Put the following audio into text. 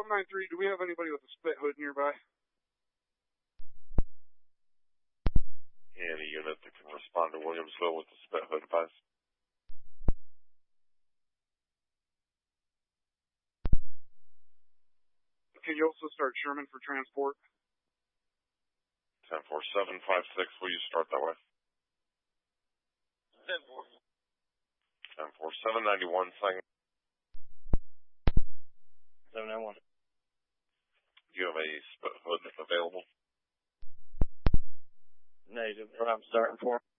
193, do we have anybody with a split hood nearby? Any unit that can respond to Williamsville with the split hood advice. Can you also start Sherman for transport? 10-4-7-5-6, will you start that way? 10-4. 10-4-7-91, second. 791. Do you have a split hood available? Negative. What I'm starting for.